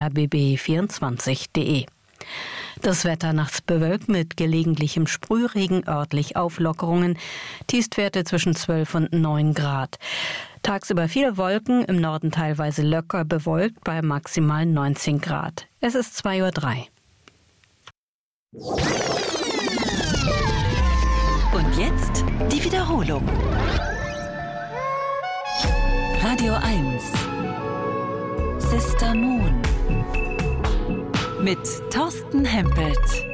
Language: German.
rbb24.de. Das Wetter nachts bewölkt mit gelegentlichem Sprühregen, örtlich Auflockerungen, Tiefstwerte zwischen 12 und 9 Grad. Tagsüber viele Wolken, im Norden teilweise locker bewölkt bei maximal 19 Grad. Es ist 2:03 Uhr. Und jetzt die Wiederholung. Radio 1 Sister Moon mit Thorsten Hempelt.